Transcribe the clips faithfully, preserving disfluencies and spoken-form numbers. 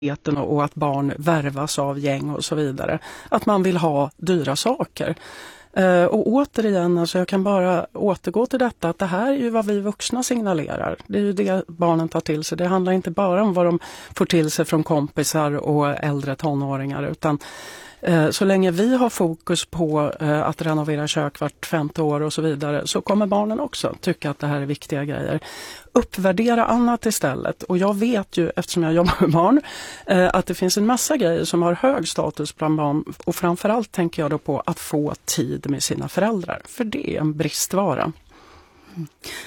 och att barn värvas av gäng och så vidare. Att man vill ha dyra saker. Uh, och återigen, alltså jag kan bara återgå till detta att det här är ju vad vi vuxna signalerar. Det är ju det barnen tar till sig. Det handlar inte bara om vad de får till sig från kompisar och äldre tonåringar, utan uh, så länge vi har fokus på uh, att renovera kök vart femte år och så vidare, så kommer barnen också tycka att det här är viktiga grejer. Uppvärdera annat istället. Och jag vet ju, eftersom jag jobbar med barn, eh, att det finns en massa grejer som har hög status bland barn. Och framförallt tänker jag då på att få tid med sina föräldrar. För det är en bristvara. Mm.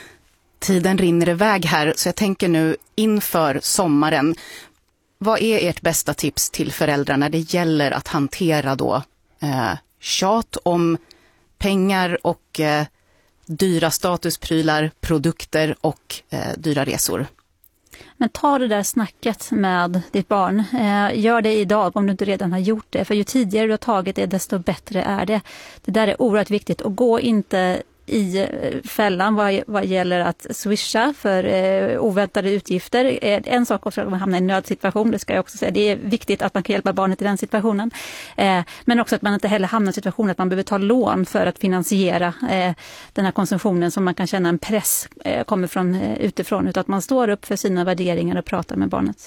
Tiden rinner iväg här, så jag tänker nu inför sommaren. Vad är ert bästa tips till föräldrar när det gäller att hantera då eh, tjat om pengar och eh, dyra statusprylar, produkter och eh, dyra resor? Men ta det där snacket med ditt barn. Eh, gör det idag om du inte redan har gjort det. För ju tidigare du har tagit det, desto bättre är det. Det där är oerhört viktigt. Och gå inte i fällan vad, vad gäller att swisha för eh, oväntade utgifter. Eh, en sak också att man hamnar i en nödsituation, det ska jag också säga. Det är viktigt att man kan hjälpa barnet i den situationen. Eh, men också att man inte heller hamnar i situationen att man behöver ta lån för att finansiera eh, den här konsumtionen som man kan känna en press eh, kommer från eh, utifrån. Utan att man står upp för sina värderingar och pratar med barnet.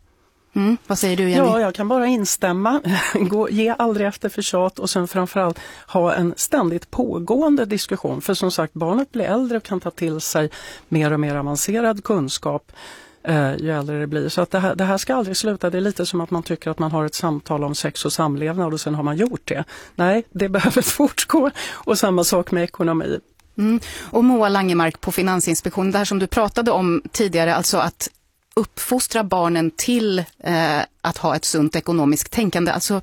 Mm. Vad säger du, Jenny? Ja, jag kan bara instämma. Gå, ge aldrig efter för tjat och sen framförallt ha en ständigt pågående diskussion. För som sagt, barnet blir äldre och kan ta till sig mer och mer avancerad kunskap eh, ju äldre det blir. Så att det här, det här ska aldrig sluta. Det är lite som att man tycker att man har ett samtal om sex och samlevnad och sen har man gjort det. Nej, det behöver fortgå. Och samma sak med ekonomi. Mm. Och Moa Langemark på Finansinspektionen, det här som du pratade om tidigare, alltså att uppfostra barnen till eh, att ha ett sunt ekonomiskt tänkande. Alltså,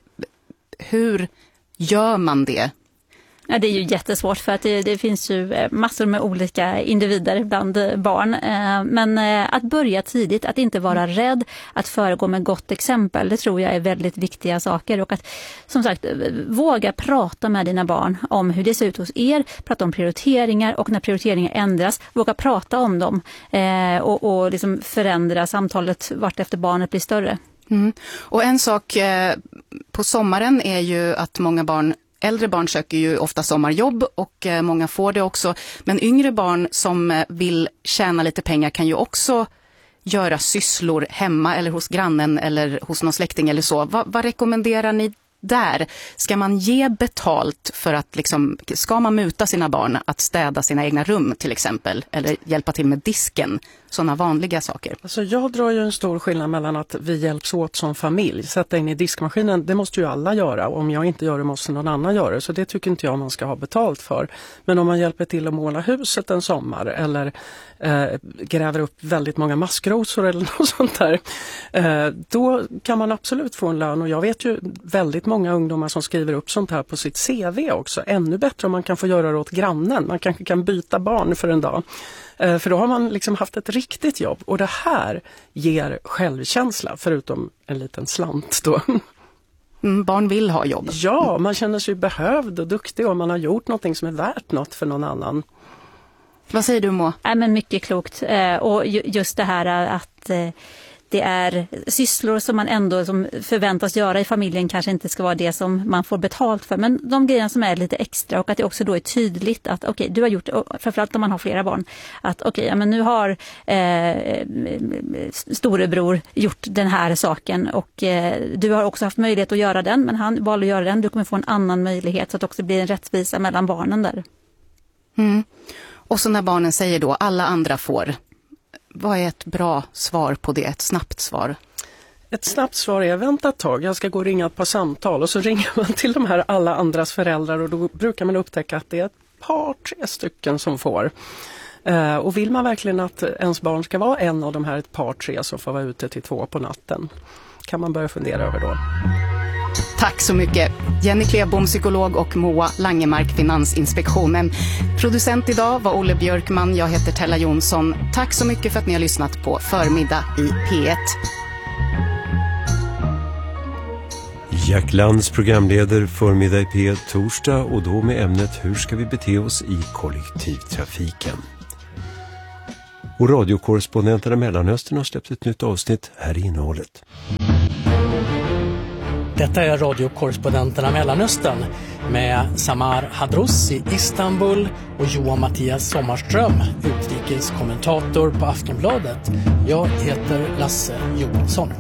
hur gör man det? Ja, det är ju jättesvårt för att det, det finns ju massor med olika individer bland barn. Men att börja tidigt, att inte vara rädd, att föregå med gott exempel, det tror jag är väldigt viktiga saker. Och att som sagt, våga prata med dina barn om hur det ser ut hos er, prata om prioriteringar och när prioriteringar ändras, våga prata om dem och, och liksom förändra samtalet vart efter barnet blir större. Mm. Och en sak eh, på sommaren är ju att många barn Äldre barn söker ju ofta sommarjobb och eh, många får det också. Men yngre barn som eh, vill tjäna lite pengar kan ju också göra sysslor hemma eller hos grannen eller hos någon släkting eller så. Va, vad rekommenderar ni där? Ska man ge betalt för att liksom, ska man muta sina barn att städa sina egna rum till exempel? Eller hjälpa till med disken? Sådana vanliga saker. Alltså jag drar ju en stor skillnad mellan att vi hjälps åt som familj. Sätta in i diskmaskinen, det måste ju alla göra. Och om jag inte gör det måste någon annan göra det. Så det tycker inte jag man ska ha betalt för. Men om man hjälper till att måla huset en sommar eller eh, gräver upp väldigt många maskrosor eller något sånt där. Eh, då kan man absolut få en lön. Och jag vet ju väldigt många ungdomar som skriver upp sånt här på sitt C V också. Ännu bättre om man kan få göra det åt grannen. Man kanske kan byta barn för en dag. För då har man liksom haft ett riktigt jobb. Och det här ger självkänsla, förutom en liten slant då. Mm, barn vill ha jobb. Ja, man känner sig behövd och duktig om man har gjort någonting som är värt något för någon annan. Vad säger du, Mo? Ja, men mycket klokt. Och just det här att det är sysslor som man ändå som förväntas göra i familjen kanske inte ska vara det som man får betalt för. Men de grejerna som är lite extra och att det också då är tydligt att okej, okay, du har gjort, framförallt om man har flera barn, att okej, okay, ja, men nu har eh, storebror gjort den här saken och eh, du har också haft möjlighet att göra den, men han valde att göra den. Du kommer få en annan möjlighet så att det också blir en rättvisa mellan barnen där. Mm. Och så när barnen säger då, alla andra får. Vad är ett bra svar på det? Ett snabbt svar? Ett snabbt svar är vänta ett tag, jag ska gå och ringa ett par samtal och så ringer man till de här alla andras föräldrar och då brukar man upptäcka att det är ett par, tre stycken som får. Uh, och vill man verkligen att ens barn ska vara en av de här ett par, tre som får vara ute till två på natten? Kan man börja fundera över då. Tack så mycket. Jenny Klebom, psykolog, och Moa Langemark, Finansinspektionen. Producent idag var Olle Björkman, jag heter Tella Jonsson. Tack så mycket för att ni har lyssnat på Förmiddag i P ett. Jack Lands programleder Förmiddag i P ett torsdag och då med ämnet hur ska vi bete oss i kollektivtrafiken. Och radiokorrespondenterna Mellanöstern har släppt ett nytt avsnitt. Här i innehållet. Detta är radiokorrespondenterna Mellanöstern med Samar Hadrous i Istanbul och Johan Mattias Sommarström, utrikeskommentator på Aftonbladet. Jag heter Lasse Johansson.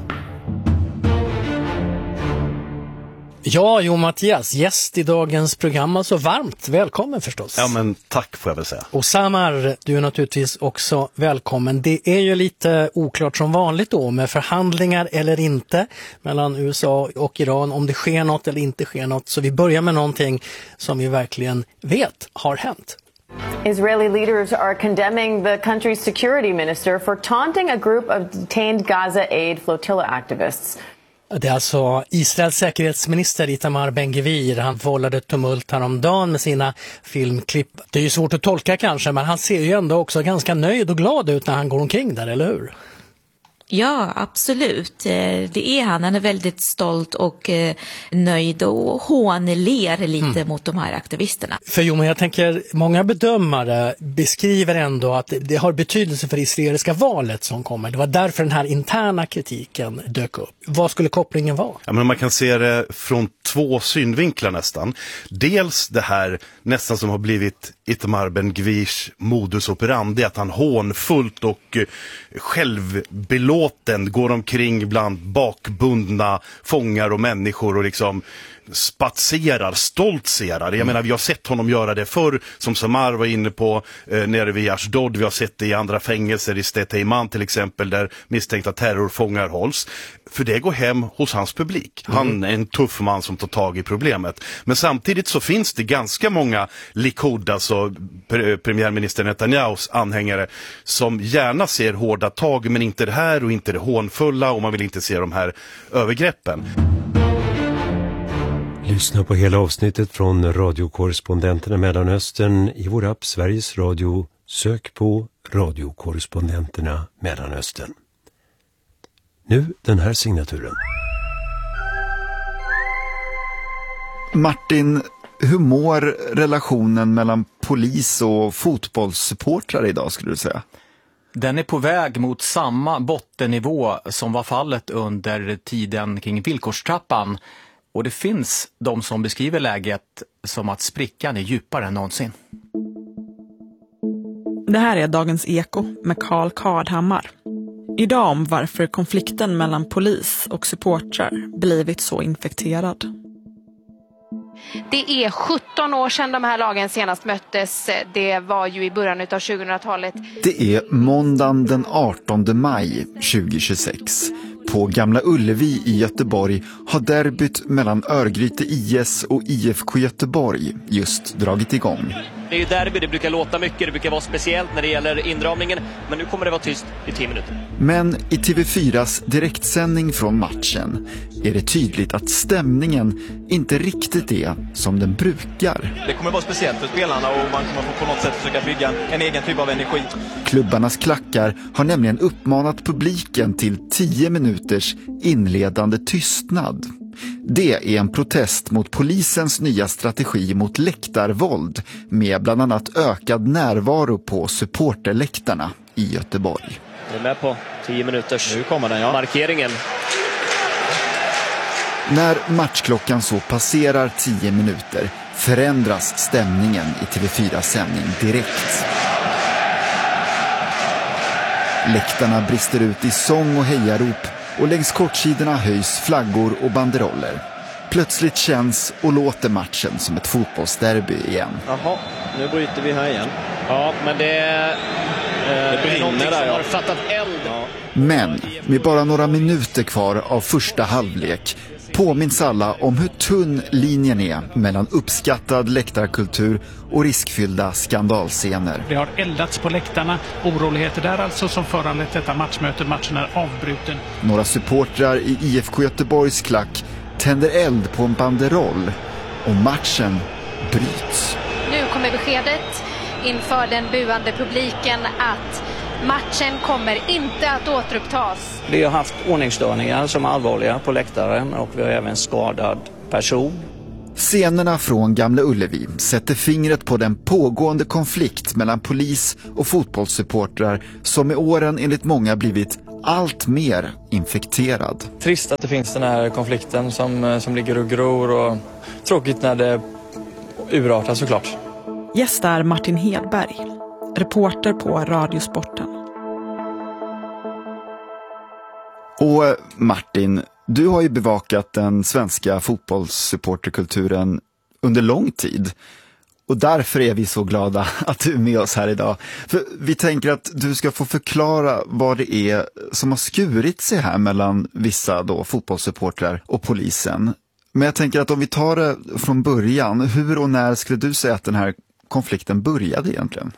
Ja, Johan Mattias, gäst i dagens program, alltså varmt välkommen förstås. Ja, men tack får jag väl säga. Och Samar, du är naturligtvis också välkommen. Det är ju lite oklart som vanligt då med förhandlingar eller inte mellan U S A och Iran, om det sker något eller inte sker något. Så vi börjar med någonting som vi verkligen vet har hänt. Israeli leaders are condemning the country's security minister for taunting a group of detained Gaza Aid flotilla activists. Det är alltså Israels säkerhetsminister Itamar Ben-Gvir. Han vållade tumult häromdagen med sina filmklipp. Det är ju svårt att tolka kanske, men han ser ju ändå också ganska nöjd och glad ut när han går omkring där, eller hur? Ja, absolut. Det är han. Han är väldigt stolt och nöjd och hånler lite mm. mot de här aktivisterna. För jo, men jag tänker, många bedömare beskriver ändå att det har betydelse för det israeliska valet som kommer. Det var därför den här interna kritiken dök upp. Vad skulle kopplingen vara? Ja, men man kan se det från två synvinklar nästan. Dels det här nästan som har blivit Itamar Ben-Gvirs modus operandi, att han hånfullt och självbelåten går omkring bland bakbundna fångar och människor och liksom spatserar, stoltserar. Jag mm. menar, vi har sett honom göra det förr, som Samar var inne på, eh, nere vid Ashdod. Vi har sett det i andra fängelser, i Steteiman till exempel, där misstänkta terrorfångar hålls. För det går hem hos hans publik. Mm. Han är en tuff man som tar tag i problemet. Men samtidigt så finns det ganska många Likud, alltså pre- premiärminister Netanyahus anhängare, som gärna ser hårda tag, men inte det här och inte det hånfulla, och man vill inte se de här övergreppen. Lyssna på hela avsnittet från radiokorrespondenterna Mellanöstern i vår app Sveriges Radio. Sök på radiokorrespondenterna Mellanöstern. Nu den här signaturen. Martin, hur mår relationen mellan polis och fotbollssupportrar idag, skulle du säga? Den är på väg mot samma bottennivå som var fallet under tiden kring villkorstrappan. Och det finns de som beskriver läget som att sprickan är djupare än någonsin. Det här är Dagens Eko med Carl Kardhammar. Idag om varför konflikten mellan polis och supportrar blivit så infekterad. Det är sjutton år sedan de här lagen senast möttes. Det var ju i början av tjugohundratalet. Det är måndagen den artonde maj tjugohundratjugosex. På Gamla Ullevi i Göteborg har derbyt mellan Örgryte I S och I F K Göteborg just dragit igång. Det är ju derby, det brukar låta mycket, det brukar vara speciellt när det gäller inramningen, men nu kommer det vara tyst i tio minuter. Men i T V fyras direktsändning från matchen är det tydligt att stämningen inte riktigt är som den brukar. Det kommer vara speciellt för spelarna och man kommer på något sätt försöka bygga en egen typ av energi. Klubbarnas klackar har nämligen uppmanat publiken till tio minuters inledande tystnad. Det är en protest mot polisens nya strategi mot läktarvåld med bland annat ökad närvaro på supporterläktarna i Göteborg. Är med på tio minuters nu kommer den, ja. Markeringen. När matchklockan så passerar tio minuter förändras stämningen i T V fyras sändning direkt. Läktarna brister ut i sång och hejarop och längs kortsidorna höjs flaggor och banderoller. Plötsligt känns och låter matchen som ett fotbollsderby igen. Jaha, nu bryter vi här igen. Ja, men det, eh, det brinner är någonting där, som ja. har fattat eld. Ja. Men med bara några minuter kvar av första halvlek påminns alla om hur tunn linjen är mellan uppskattad läktarkultur och riskfyllda skandalscener. Det har eldats på läktarna, oroligheter där alltså som föranlett detta matchmöte. Matchen är avbruten. Några supportrar i I F K Göteborgs klack tänder eld på en banderoll och matchen bryts. Nu kommer beskedet inför den buande publiken att matchen kommer inte att återupptas. Vi har haft ordningsstörningar som är allvarliga på läktaren och vi har även skadad person. Scenerna från Gamla Ullevi sätter fingret på den pågående konflikt mellan polis och fotbollssupportrar som med åren enligt många blivit allt mer infekterad. Trist att det finns den här konflikten som, som ligger och gror, och tråkigt när det urartar såklart. Gäst är Martin Hedberg, reporter på Radiosporten. Och Martin, du har ju bevakat den svenska fotbollssupporterkulturen under lång tid. Och därför är vi så glada att du är med oss här idag. För vi tänker att du ska få förklara vad det är som har skurit sig här mellan vissa då fotbollssupportrar och polisen. Men jag tänker att om vi tar det från början, hur och när skulle du säga att den här konflikten började egentligen?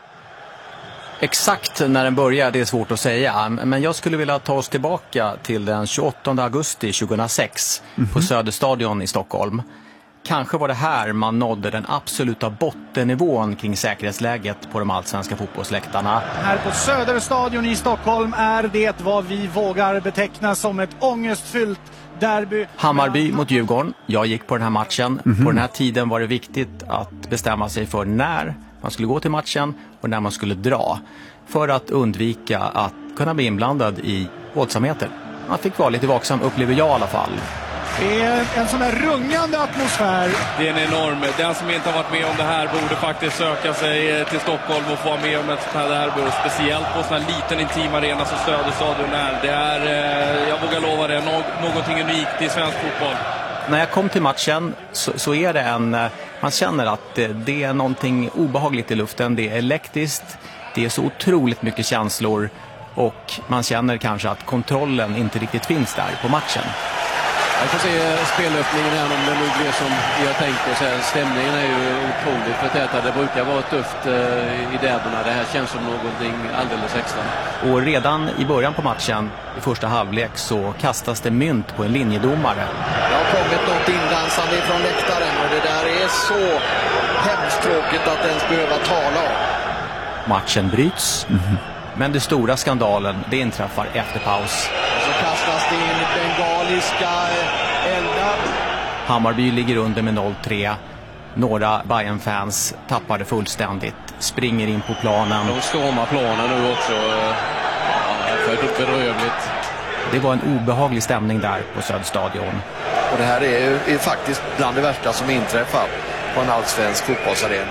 Exakt när den började, det är svårt att säga. Men jag skulle vilja ta oss tillbaka till den tjugoåttonde augusti tjugohundrasex mm-hmm. på Söderstadion i Stockholm. Kanske var det här man nådde den absoluta bottennivån kring säkerhetsläget på de allsvenska fotbollsläktarna. Här på Söderstadion i Stockholm är det vad vi vågar beteckna som ett ångestfyllt derby. Hammarby mot Djurgården. Jag gick på den här matchen. Mm-hmm. På den här tiden var det viktigt att bestämma sig för när man skulle gå till matchen och när man skulle dra. För att undvika att kunna bli inblandad i våldsamheter. Man fick vara lite vaksam, upplever jag i alla fall. Det är en sån här rungande atmosfär. Det är en enorm. Den som inte har varit med om det här borde faktiskt söka sig till Stockholm och få vara med om ett sånt här derby. Och speciellt på en sån här liten intim arena som Söderstadion är. Det är, jag vågar lova det, någonting unikt i svensk fotboll. När jag kom till matchen så, så är det en... Man känner att det, det är någonting obehagligt i luften. Det är elektriskt. Det är så otroligt mycket känslor. Och man känner kanske att kontrollen inte riktigt finns där på matchen. Jag får se spelöppningen här om det nu blir som vi har tänkt oss. Stämningen är ju otroligt förtätad. Det brukar vara tufft eh, i derbyna. Det här känns som någonting alldeles extra. Och redan i början på matchen, i första halvlek, så kastas det mynt på en linjedomare. Det har kommit något indansande från läktaren och det där är så hemskt tråkigt att ens behöva tala om. Matchen bryts. Mm-hmm. Men det stora skandalen, det inträffar efter paus. Så kastas det in bengaliska eldar. Hammarby ligger under med noll tre. Några Bayern-fans tappar det fullständigt. Springer in på planen. De stormar planen nu också. Ja, det är bedrövligt. Det var en obehaglig stämning där på Söderstadion. Och det här är ju är faktiskt bland det värsta som inträffar på en allsvensk fotbollsarena.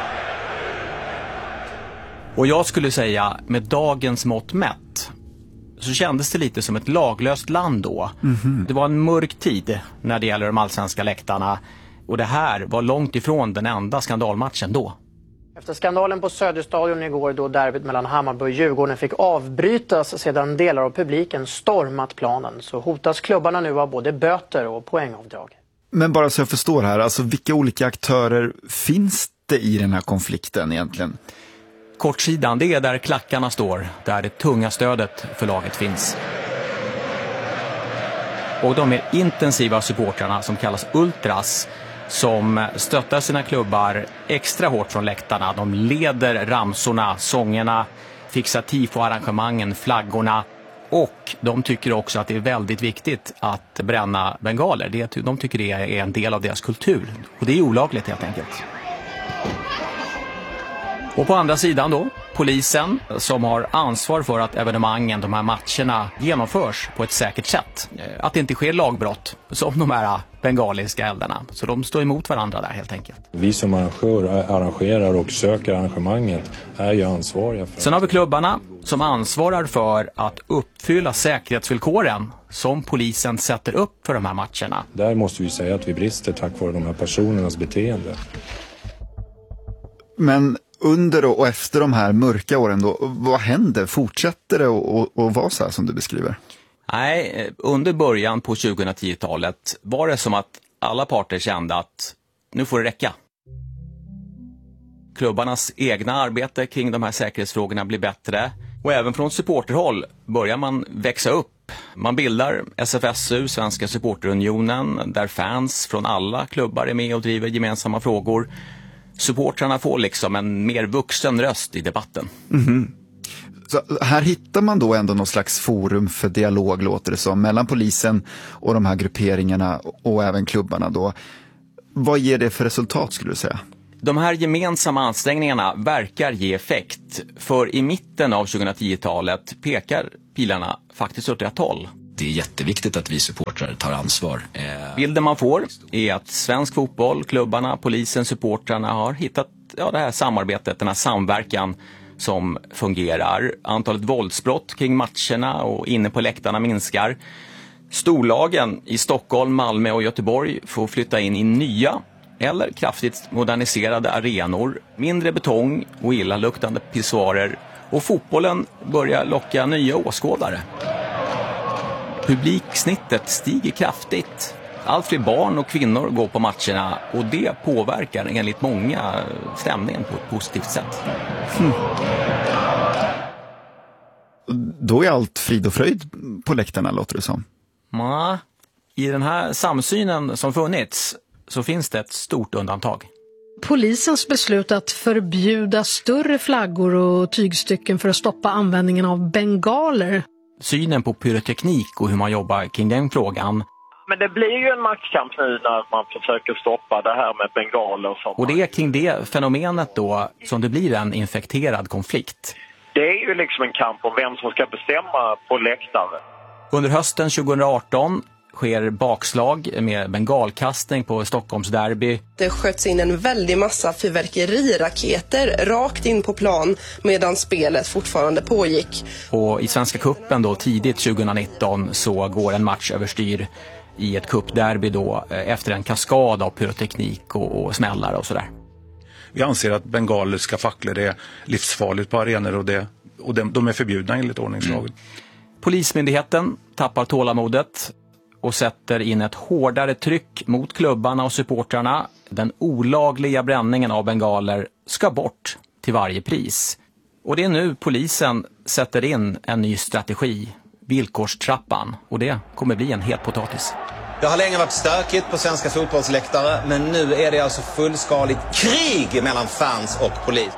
Och jag skulle säga, med dagens mått mätt, så kändes det lite som ett laglöst land då. Mm-hmm. Det var en mörk tid när det gäller de allsvenska läktarna. Och det här var långt ifrån den enda skandalmatchen då. Efter skandalen på Söderstadion igår, då derbyt mellan Hammarby och Djurgården fick avbrytas sedan delar av publiken stormat planen, så hotas klubbarna nu av både böter och poängavdrag. Men bara så jag förstår här, alltså vilka olika aktörer finns det i den här konflikten egentligen? Kortsidan, det är där klackarna står, där det tunga stödet för laget finns. Och de mer intensiva supportrarna som kallas ultras, som stöttar sina klubbar extra hårt från läktarna. De leder ramsorna, sångerna, fixar tifo-arrangemangen, flaggorna. Och de tycker också att det är väldigt viktigt att bränna bengaler. Det, de tycker det är en del av deras kultur. Och det är olagligt helt enkelt. Och på andra sidan då, polisen som har ansvar för att evenemangen, de här matcherna, genomförs på ett säkert sätt. Att det inte sker lagbrott som de här bengaliska eldarna. Så de står emot varandra där helt enkelt. Vi som arrangör, arrangerar och söker arrangemanget är ju ansvariga för... Sen har vi klubbarna som ansvarar för att uppfylla säkerhetsvillkoren som polisen sätter upp för de här matcherna. Där måste vi säga att vi brister tack vare de här personernas beteende. Men under och efter de här mörka åren då, vad händer? Fortsätter det att vara så här som du beskriver? Nej, under början på tjugohundratio-talet var det som att alla parter kände att nu får det räcka. Klubbarnas egna arbete kring de här säkerhetsfrågorna blir bättre. Och även från supporterhåll börjar man växa upp. Man bildar S F S U, Svenska supporterunionen, där fans från alla klubbar är med och driver gemensamma frågor. Supportrarna får liksom en mer vuxen röst i debatten. Mm-hmm. Så här hittar man då ändå någon slags forum för dialog, låter det som, mellan polisen och de här grupperingarna och även klubbarna då. Vad ger det för resultat skulle du säga? De här gemensamma ansträngningarna verkar ge effekt, för i mitten av tjugohundratio-talet pekar pilarna faktiskt åt rätt håll. Det är jätteviktigt att vi supportrar tar ansvar. Bilden man får är att svensk fotboll, klubbarna, polisen, supportrarna har hittat ja, det här samarbetet, den här samverkan som fungerar. Antalet våldsbrott kring matcherna och inne på läktarna minskar. Storlagen i Stockholm, Malmö och Göteborg får flytta in i nya eller kraftigt moderniserade arenor, mindre betong och illaluktande pissoarer, och fotbollen börjar locka nya åskådare. Publiksnittet stiger kraftigt. Allt fler barn och kvinnor går på matcherna, och det påverkar enligt många stämningen på ett positivt sätt. Mm. Då är allt frid och fröjd på läktarna, låter det som. Ja, i den här samsynen som funnits så finns det ett stort undantag. Polisens beslut att förbjuda större flaggor och tygstycken för att stoppa användningen av bengaler. Synen på pyroteknik och hur man jobbar kring den frågan. Men det blir ju en maktkamp nu när man försöker stoppa det här med bengaler. Som och det är kring det fenomenet då som det blir en infekterad konflikt. Det är ju liksom en kamp om vem som ska bestämma på läktaren. Under hösten tjugohundraarton sker bakslag med bengalkastning på Stockholms derby. Det sköts in en väldig massa fyrverkeriraketer rakt in på plan medan spelet fortfarande pågick. Och i Svenska kuppen då tidigt tjugohundranitton så går en match överstyr i ett kuppderby då efter en kaskad av pyroteknik och, och smällar och sådär. Vi anser att bengaliska facklor är livsfarligt på arenor och, det, och de, de är förbjudna enligt ordningslagen. Mm. Polismyndigheten tappar tålamodet och sätter in ett hårdare tryck mot klubbarna och supportrarna. Den olagliga bränningen av bengaler ska bort till varje pris. Och det är nu polisen sätter in en ny strategi, villkorstrappan, och det kommer bli en het potatis. Det har länge varit stökigt på svenska fotbollsläktare, men nu är det alltså fullskaligt krig mellan fans och polis.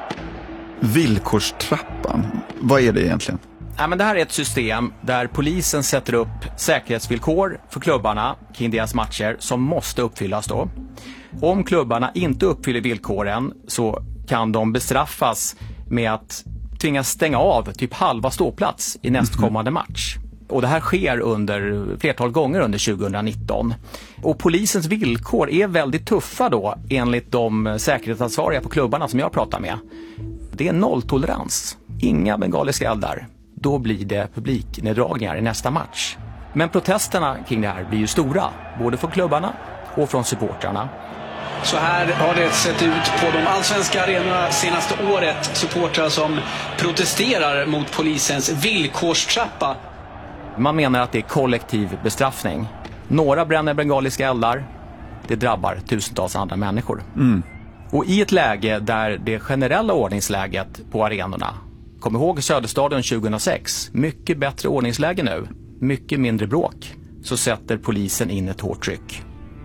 Villkorstrappan, vad är det egentligen? Ja, men det här är ett system där polisen sätter upp säkerhetsvillkor för klubbarna kring deras matcher som måste uppfyllas då. Om klubbarna inte uppfyller villkoren så kan de bestraffas med att tvingas stänga av typ halva ståplats i nästkommande match. Och det här sker under flertal gånger under tjugohundranitton. Och polisens villkor är väldigt tuffa då enligt de säkerhetsansvariga på klubbarna som jag pratar med. Det är nolltolerans, inga bengaliska eldar. Då blir det publikneddragningar i nästa match. Men protesterna kring det här blir ju stora, både från klubbarna och från supportrarna. Så här har det sett ut på de allsvenska arenorna senaste året. Supportrar som protesterar mot polisens villkorstrappa. Man menar att det är kollektiv bestraffning. Några bränner bengaliska eldar, det drabbar tusentals andra människor. Mm. Och i ett läge där det generella ordningsläget på arenorna, kom ihåg Söderstadion tjugohundrasex, mycket bättre ordningsläge nu, mycket mindre bråk, så sätter polisen in ett hårt tryck.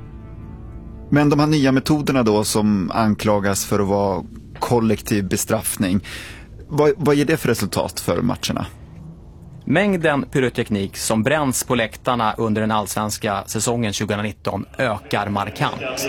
Men de här nya metoderna då som anklagas för att vara kollektiv bestraffning, vad, vad ger det för resultat för matcherna? Mängden pyroteknik som bränns på läktarna under den allsvenska säsongen tjugohundranitton ökar markant.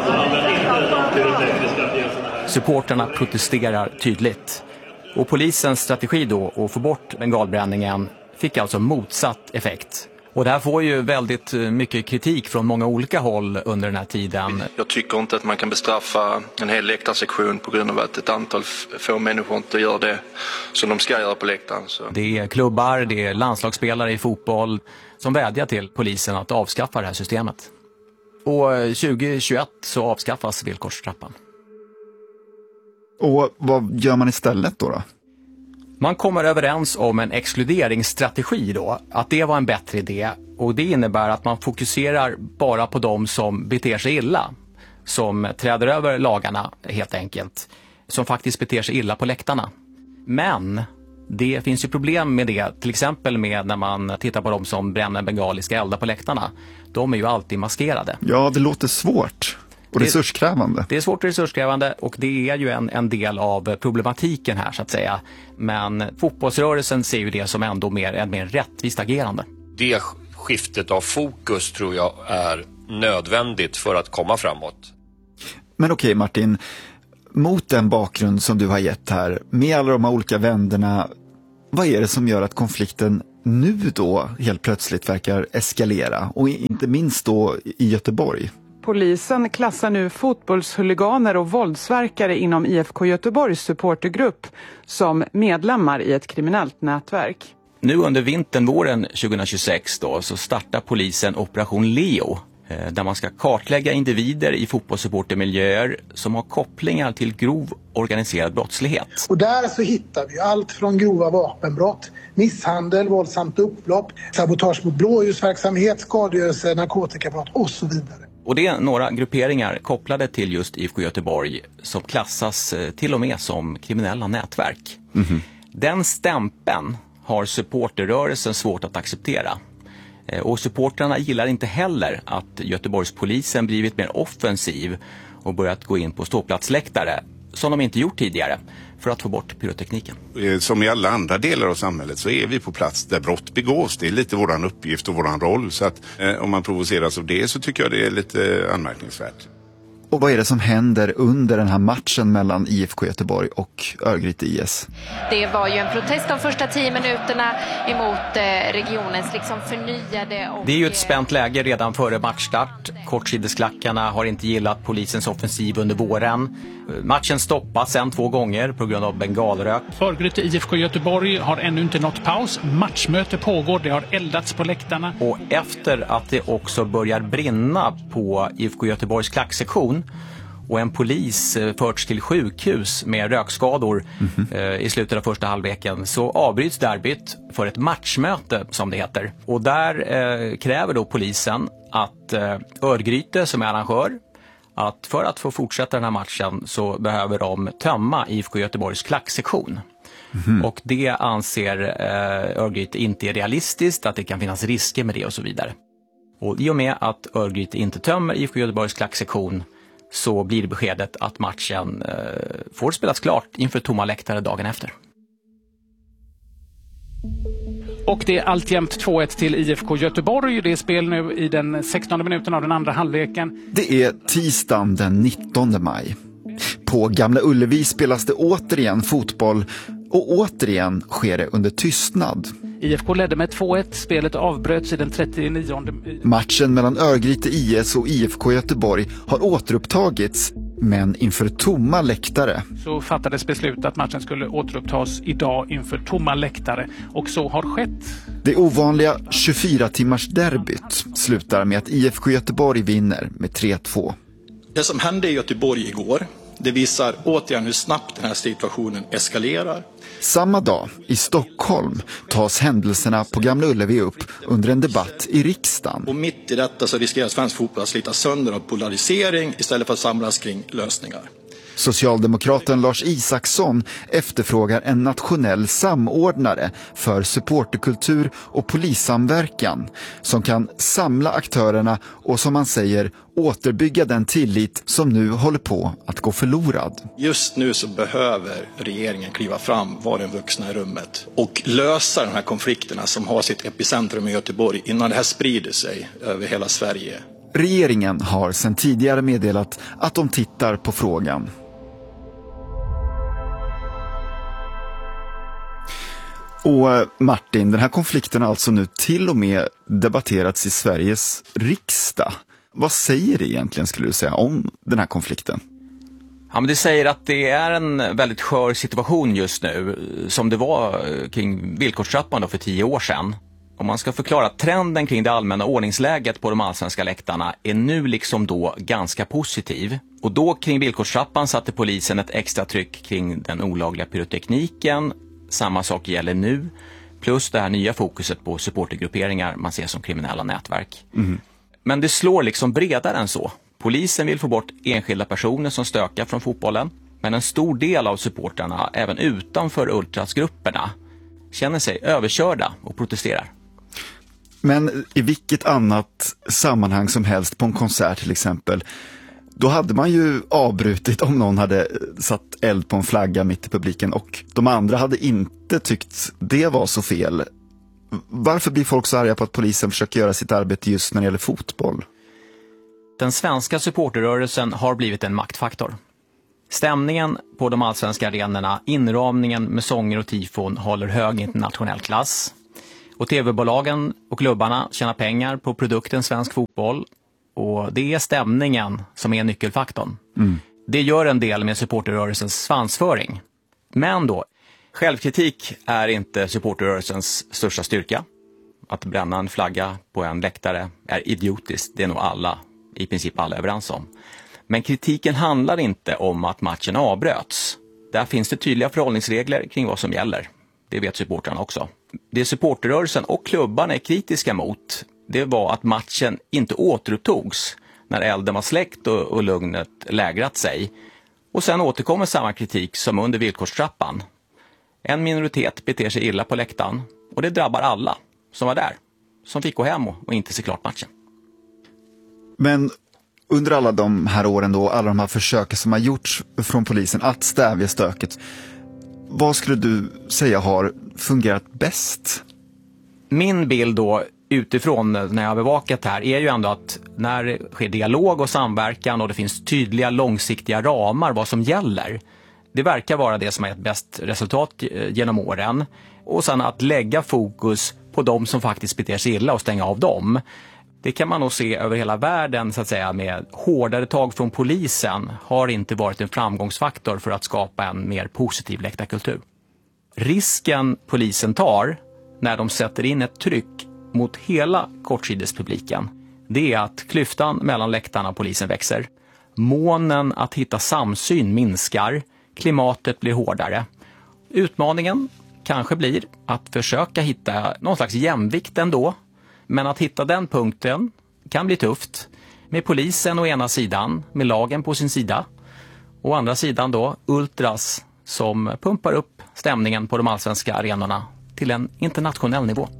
Supporterna protesterar tydligt. Och polisens strategi då att få bort bengalbränningen fick alltså motsatt effekt. Och det här får ju väldigt mycket kritik från många olika håll under den här tiden. Jag tycker inte att man kan bestraffa en hel läktarsektion på grund av att ett antal få människor inte gör det som de ska göra på läktaren. Så. Det är klubbar, det är landslagsspelare i fotboll som vädjar till polisen att avskaffa det här systemet. Och tjugohundratjugoett så avskaffas villkorstrappan. Och vad gör man istället då då? Man kommer överens om en exkluderingsstrategi då, att det var en bättre idé, och det innebär att man fokuserar bara på de som beter sig illa, som träder över lagarna helt enkelt, som faktiskt beter sig illa på läktarna. Men det finns ju problem med det, till exempel med när man tittar på de som bränner bengaliska eldar på läktarna. De är ju alltid maskerade. Ja, det låter svårt. Och resurskrävande. Det är svårt och resurskrävande, och det är ju en, en del av problematiken här så att säga. Men fotbollsrörelsen ser ju det som ändå mer, en mer rättvist agerande. Det skiftet av fokus tror jag är nödvändigt för att komma framåt. Men okej Martin, mot den bakgrund som du har gett här, med alla de här olika vänderna, vad är det som gör att konflikten nu då helt plötsligt verkar eskalera? Och inte minst då i Göteborg. Polisen klassar nu fotbollshuliganer och våldsverkare inom I F K Göteborgs supportergrupp som medlemmar i ett kriminellt nätverk. Nu under vintern, våren tjugohundratjugosex då, så startar polisen Operation Leo, där man ska kartlägga individer i fotbollssupportermiljöer som har kopplingar till grov organiserad brottslighet. Och där så hittar vi allt från grova vapenbrott, misshandel, våldsamt upplopp, sabotage mot blåljusverksamhet, skadegörelse, narkotikabrott och så vidare. Och det är några grupperingar kopplade till just I F K Göteborg som klassas till och med som kriminella nätverk. Mm-hmm. Den stämpeln har supporterrörelsen svårt att acceptera. Och supportrarna gillar inte heller att Göteborgspolisen blivit mer offensiv och börjat gå in på ståplatsläktare, som de inte gjort tidigare, för att få bort pyrotekniken. Som i alla andra delar av samhället så är vi på plats där brott begås. Det är lite våran uppgift och våran roll. Så att eh, om man provoceras av det så tycker jag det är lite anmärkningsvärt. Och vad är det som händer under den här matchen mellan I F K Göteborg och Örgryte I S? Det var ju en protest de första tio minuterna emot eh, regionens liksom förnyade... Och... Det är ju ett spänt läge redan före matchstart. Kortsidesklackarna har inte gillat polisens offensiv under våren. Matchen stoppas sen två gånger på grund av bengalrök. Örgryte I F K Göteborg har ännu inte nått paus. Matchmöte pågår, det har eldats på läktarna. Och efter att det också börjar brinna på I F K Göteborgs klacksektion och en polis förts till sjukhus med rökskador mm-hmm. eh, i slutet av första halvleken, så avbryts derbyt för ett matchmöte som det heter. Och där eh, kräver då polisen att eh, Örgryte som är arrangör, att för att få fortsätta den här matchen så behöver de tömma I F K Göteborgs klacksektion. Mm-hmm. Och det anser eh, Örgryte inte är realistiskt, att det kan finnas risker med det och så vidare. Och i och med att Örgryte inte tömmer I F K Göteborgs klacksektion så blir det beskedet att matchen eh, får spelas klart inför tomma läktare dagen efter. Och det är alltjämt två ett till I F K Göteborg. Det är spel nu i den sextonde minuten av den andra halvleken. Det är tisdagen den nittonde maj. På Gamla Ullevi spelas det återigen fotboll och återigen sker det under tystnad. I F K ledde med två ett. Spelet avbröts i den trettionionde. Matchen mellan Örgryte I S och I F K Göteborg har återupptagits, men inför tomma läktare. Så fattades beslut att matchen skulle återupptas idag inför tomma läktare, och så har skett. Det ovanliga tjugofyra timmars derbyt slutar med att I F K Göteborg vinner med tre två. Det som hände i Göteborg igår, det visar återigen hur snabbt den här situationen eskalerar. Samma dag i Stockholm tas händelserna på Gamla Ullevi upp under en debatt i riksdagen. Och mitt i detta så riskerar svensk fotboll att slita sönder av polarisering istället för att samlas kring lösningar. Socialdemokraten Lars Isaksson efterfrågar en nationell samordnare för supporterkultur och polissamverkan som kan samla aktörerna och, som man säger, återbygga den tillit som nu håller på att gå förlorad. Just nu så behöver regeringen kliva fram, vara den vuxna i rummet och lösa de här konflikterna som har sitt epicentrum i Göteborg innan det här sprider sig över hela Sverige. Regeringen har sedan tidigare meddelat att de tittar på frågan. Och Martin, den här konflikten har alltså nu till och med debatterats i Sveriges riksdag. Vad säger det egentligen, skulle du säga, om den här konflikten? Ja, men det säger att det är en väldigt skör situation just nu, som det var kring villkorstrappan då för tio år sedan. Om man ska förklara trenden kring det allmänna ordningsläget på de allsvenska läktarna är nu liksom då ganska positiv. Och då kring villkorstrappan satte polisen ett extra tryck kring den olagliga pyrotekniken. Samma sak gäller nu, plus det här nya fokuset på supportergrupperingar man ser som kriminella nätverk. Mm. Men det slår liksom bredare än så. Polisen vill få bort enskilda personer som stökar från fotbollen, men en stor del av supportrarna, även utanför ultrasgrupperna, känner sig överkörda och protesterar. Men i vilket annat sammanhang som helst, på en konsert till exempel, då hade man ju avbrutit om någon hade satt eld på en flagga mitt i publiken och de andra hade inte tyckt det var så fel. Varför blir folk så arga på att polisen försöker göra sitt arbete just när det gäller fotboll? Den svenska supporterrörelsen har blivit en maktfaktor. Stämningen på de allsvenska arenorna, inramningen med sånger och tifon håller hög internationell klass. Och tv-bolagen och klubbarna tjänar pengar på produkten svensk fotboll. Och det är stämningen som är nyckelfaktorn. Mm. Det gör en del med supporterrörelsens svansföring. Men då, självkritik är inte supporterrörelsens största styrka. Att bränna en flagga på en läktare är idiotiskt, det är nog alla, i princip alla överens om. Men kritiken handlar inte om att matchen avbröts. Där finns det tydliga förhållningsregler kring vad som gäller. Det vet supportrarna också. Det supporterrörelsen och klubbarna är kritiska mot, det var att matchen inte återupptogs när elden var släckt och, och lugnet lägrat sig. Och sen återkommer samma kritik som under villkorstrappan. En minoritet beter sig illa på läktaren och det drabbar alla som var där, som fick gå hem och, och inte se klart matchen. Men under alla de här åren då, alla de här försöken som har gjorts från polisen att stävja stöket, vad skulle du säga har fungerat bäst? Min bild då utifrån när jag har bevakat här är ju ändå att när det sker dialog och samverkan och det finns tydliga långsiktiga ramar vad som gäller, det verkar vara det som har gett bäst resultat genom åren. Och sen att lägga fokus på de som faktiskt beter sig illa och stänga av dem. Det kan man nog se över hela världen så att säga, med hårdare tag från polisen har inte varit en framgångsfaktor för att skapa en mer positiv läktarkultur. Risken polisen tar när de sätter in ett tryck mot hela kortsidespubliken, det är att klyftan mellan läktarna och polisen växer. Månen att hitta samsyn minskar, klimatet blir hårdare. Utmaningen kanske blir att försöka hitta någon slags jämvikt ändå. Men att hitta den punkten kan bli tufft. Med polisen å ena sidan, med lagen på sin sida. Å andra sidan då ultras som pumpar upp stämningen på de allsvenska arenorna till en internationell nivå.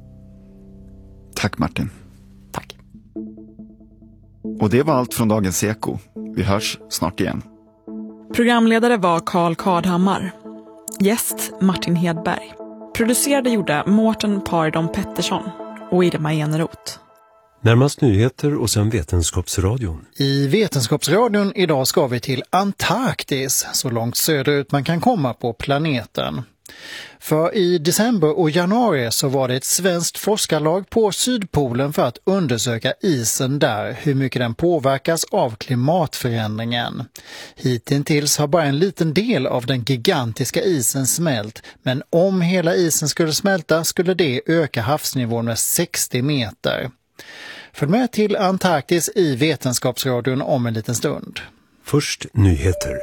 Tack Martin. Tack. Och det var allt från Dagens Eko. Vi hörs snart igen. Programledare var Carl Kardhammar. Gäst Martin Hedberg. Producerade gjorde Mårten Pardon Pettersson och Irma Eneroth. Närmast nyheter och sen Vetenskapsradion. I Vetenskapsradion idag ska vi till Antarktis, så långt söderut man kan komma på planeten. För i december och januari så var det ett svenskt forskarlag på Sydpolen för att undersöka isen där, hur mycket den påverkas av klimatförändringen. Hittills har bara en liten del av den gigantiska isen smält, men om hela isen skulle smälta skulle det öka havsnivån med sextio meter. Följ med till Antarktis i Vetenskapsradion om en liten stund. Först nyheter.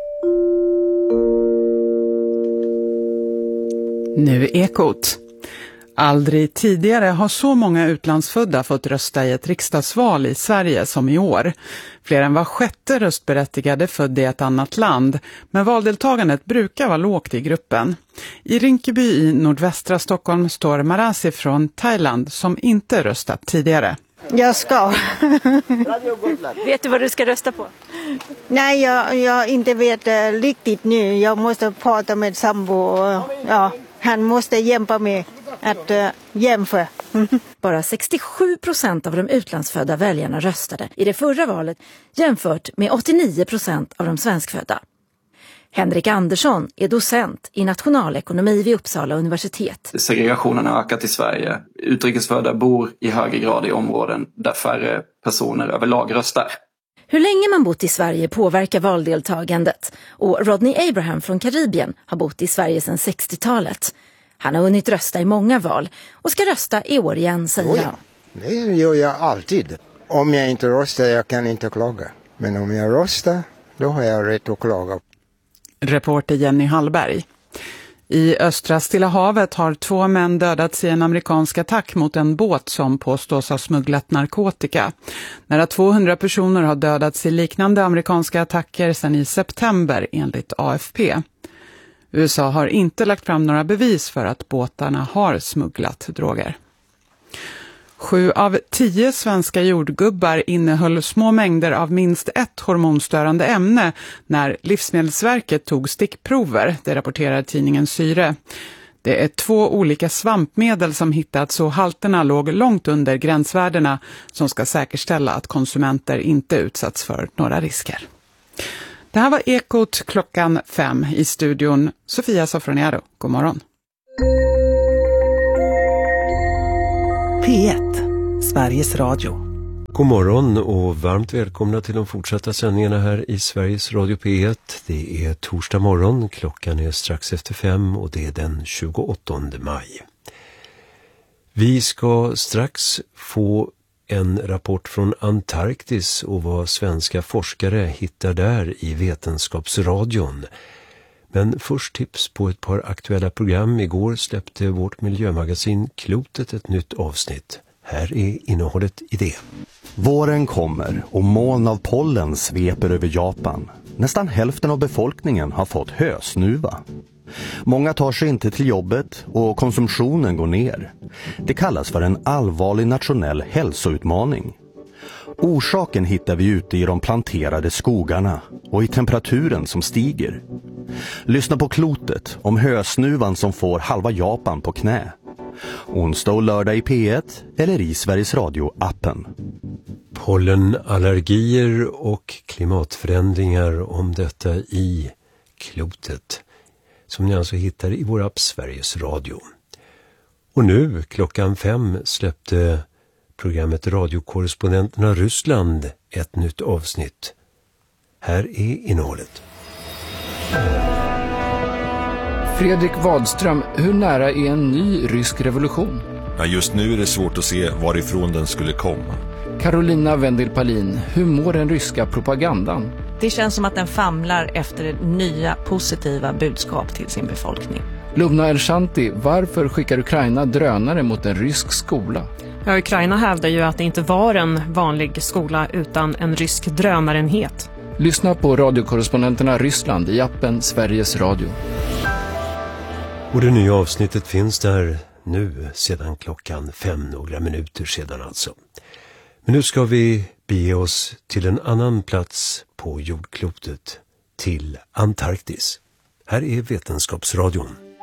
Nu Ekot. Aldrig tidigare har så många utlandsfödda fått rösta i ett riksdagsval i Sverige som i år. Fler än var sjätte röstberättigade född i ett annat land, men valdeltagandet brukar vara lågt i gruppen. I Rinkeby i nordvästra Stockholm står Marasi från Thailand som inte röstat tidigare. Jag ska. Vet du vad du ska rösta på? Nej, jag, jag inte vet uh, riktigt nu. Jag måste prata med sambo och ja, han måste hjälpa mig att uh, jämföra. Bara sextiosju procent av de utlandsfödda väljarna röstade i det förra valet jämfört med åttionio procent av de svenskfödda. Henrik Andersson är docent i nationalekonomi vid Uppsala universitet. Segregationen har ökat i Sverige. Utrikesfödda bor i högre grad i områden där färre personer överlag röstar. Hur länge man bott i Sverige påverkar valdeltagandet. Och Rodney Abraham från Karibien har bott i Sverige sedan sextiotalet. Han har hunnit rösta i många val och ska rösta i år igen, säger han. Ja, det gör jag alltid. Om jag inte röstar, jag kan inte klaga. Men om jag röstar, då har jag rätt att klaga. Reporter Jenny Hallberg. I östra Stilla havet har två män dödats i en amerikansk attack mot en båt som påstås ha smugglat narkotika. Nära tvåhundra personer har dödats i liknande amerikanska attacker sedan i september enligt A F P. U S A har inte lagt fram några bevis för att båtarna har smugglat droger. Sju av tio svenska jordgubbar innehöll små mängder av minst ett hormonstörande ämne när Livsmedelsverket tog stickprover, det rapporterar tidningen Syre. Det är två olika svampmedel som hittats och halterna låg långt under gränsvärdena som ska säkerställa att konsumenter inte utsatts för några risker. Det här var Ekot klockan fem i studion. Sofia Sofroniero, god morgon. P ett, Sveriges Radio. God morgon och varmt välkomna till de fortsatta sändningarna här i Sveriges Radio P ett. Det är torsdag morgon, klockan är strax efter fem och det är den tjugoåttonde maj. Vi ska strax få en rapport från Antarktis och vad svenska forskare hittar där i Vetenskapsradion. Men först tips på ett par aktuella program. Igår släppte vårt miljömagasin Klotet ett nytt avsnitt. Här är innehållet i det. Våren kommer och moln av pollen sveper över Japan. Nästan hälften av befolkningen har fått hösnuva. Många tar sig inte till jobbet och konsumtionen går ner. Det kallas för en allvarlig nationell hälsoutmaning. Orsaken hittar vi ute i de planterade skogarna och i temperaturen som stiger. Lyssna på Klotet om hösnuvan som får halva Japan på knä. Onsdag och lördag i P ett eller i Sveriges Radio-appen. Pollenallergier och klimatförändringar, om detta i Klotet, som ni alltså hittar i vår app Sveriges Radio. Och nu klockan fem släppte programmet Radiokorrespondenterna Ryssland ett nytt avsnitt. Här är innehållet. Fredrik Wadström, hur nära är en ny rysk revolution? Ja, just nu är det svårt att se varifrån den skulle komma. Carolina Wendelpalin, hur mår den ryska propagandan? Det känns som att den famlar efter nya positiva budskap till sin befolkning. Lubna Elshanti, varför skickar Ukraina drönare mot en rysk skola? Ja, Ukraina hävdar ju att det inte var en vanlig skola utan en rysk drömarenhet. Lyssna på radiokorrespondenterna Ryssland i appen Sveriges Radio. Och det nya avsnittet finns där nu sedan klockan fem, några minuter sedan alltså. Men nu ska vi bege oss till en annan plats på jordklotet, till Antarktis. Här är Vetenskapsradion.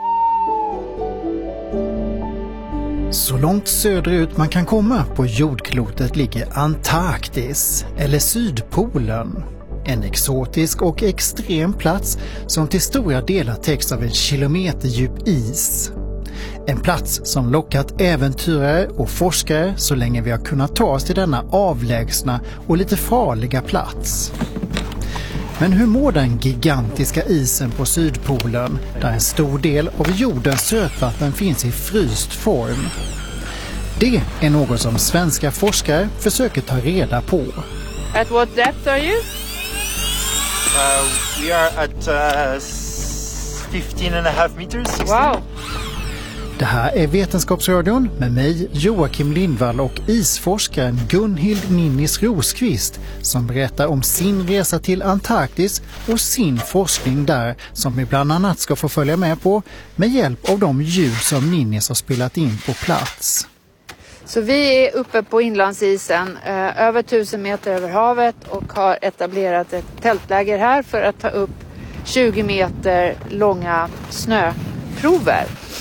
Så långt söderut man kan komma på jordklotet ligger Antarktis, eller Sydpolen. En exotisk och extrem plats som till stora delar täcks av en kilometer djup is. En plats som lockat äventyrare och forskare så länge vi har kunnat ta oss till denna avlägsna och lite farliga plats. Men hur mår den gigantiska isen på Sydpolen, där en stor del av jordens sötvatten finns i fryst form? Det är något som svenska forskare försöker ta reda på. At what depth are you? Uh, we are at uh, fifteen and a half meters. sixteen. Wow. Det här är Vetenskapsradion med mig, Joakim Lindvall, och isforskaren Gunhild Ninnis Rosqvist som berättar om sin resa till Antarktis och sin forskning där som vi bland annat ska få följa med på med hjälp av de ljud som Ninnis har spelat in på plats. Så vi är uppe på inlandsisen, eh, över tusen meter över havet, och har etablerat ett tältläger här för att ta upp tjugo meter långa snöprover.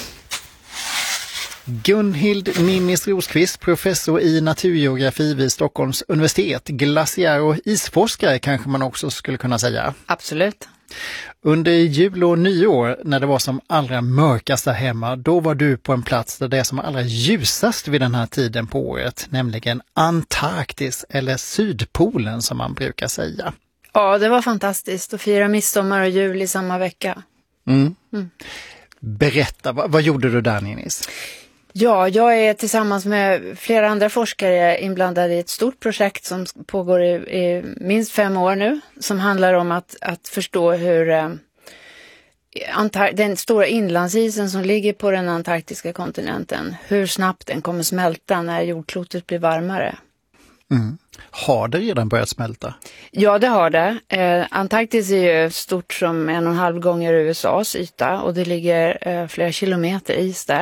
Gunhild Ninnis Rosqvist, professor i naturgeografi vid Stockholms universitet, glaciär och isforskare kanske man också skulle kunna säga. Absolut. Under jul och nyår, när det var som allra mörkast där hemma, då var du på en plats där det är som allra ljusast vid den här tiden på året, nämligen Antarktis, eller Sydpolen som man brukar säga. Ja, det var fantastiskt att fira midsommar och jul i samma vecka. Mm. Mm. Berätta, vad, vad gjorde du där, Ninnis? Ja, jag är tillsammans med flera andra forskare inblandade i ett stort projekt som pågår i, i minst fem år nu, som handlar om att, att förstå hur eh, Antar- den stora inlandsisen som ligger på den antarktiska kontinenten, hur snabbt den kommer smälta när jordklotet blir varmare. Mm. Har det redan börjat smälta? Ja, det har det. Eh, Antarktis är ju stort som en och en halv gånger U S A:s yta och det ligger eh, flera kilometer is där.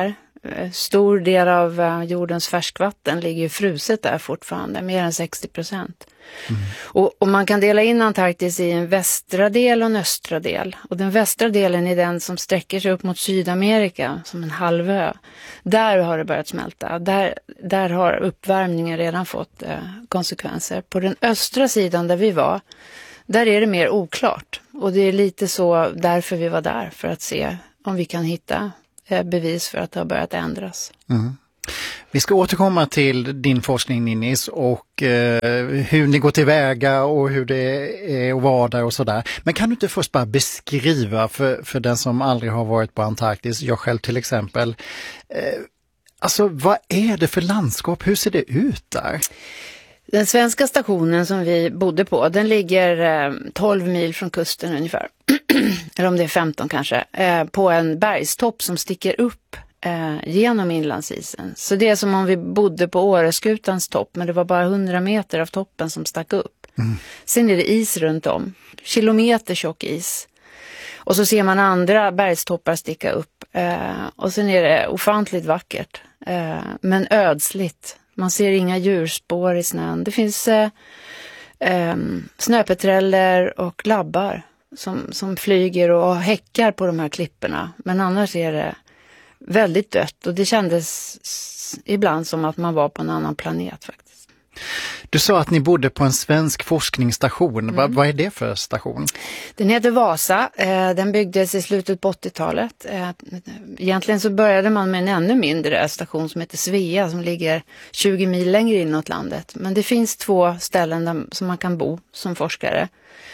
stor del av uh, jordens färskvatten ligger ju fruset där fortfarande, mer än sextio procent. Mm. Och, och man kan dela in Antarktis i en västra del och en östra del. Och den västra delen är den som sträcker sig upp mot Sydamerika som en halvö. Där har det börjat smälta. Där, där har uppvärmningen redan fått uh, konsekvenser. På den östra sidan där vi var, där är det mer oklart. Och det är lite så därför vi var där, för att se om vi kan hitta bevis för att det har börjat ändras. Mm. Vi ska återkomma till din forskning, Ninnis, och eh, hur ni går tillväga och hur det är att vara där och sådär. Men kan du inte först bara beskriva för, för den som aldrig har varit på Antarktis, jag själv till exempel, eh, alltså vad är det för landskap? Hur ser det ut där? Den svenska stationen som vi bodde på, den ligger eh, tolv mil från kusten ungefär. Eller om det är femton kanske. Eh, på en bergstopp som sticker upp eh, genom inlandsisen. Så det är som om vi bodde på Åreskutans topp, men det var bara hundra meter av toppen som stack upp. Mm. Sen är det is runt om. Kilometer tjock is. Och så ser man andra bergstoppar sticka upp. Eh, och sen är det ofantligt vackert. Eh, men ödsligt. Man ser inga djurspår i snön. Det finns eh, eh, snöpeträller och labbar som, som flyger och häckar på de här klipporna. Men annars är det väldigt dött. Och det kändes ibland som att man var på en annan planet faktiskt. Du sa att ni bodde på en svensk forskningsstation. Mm. Va, vad är det för station? Den heter Vasa. Den byggdes i slutet på åttiotalet. Egentligen så började man med en ännu mindre station som heter Svea, som ligger tjugo mil längre inåt landet. Men det finns två ställen där, som man kan bo som forskare.